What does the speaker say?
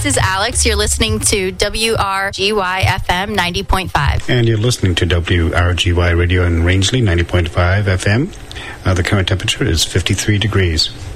is Alex. You're listening to WRGY FM 90.5. And you're listening to WRGY Radio in Rangeley 90.5 FM. The current temperature is 53 degrees.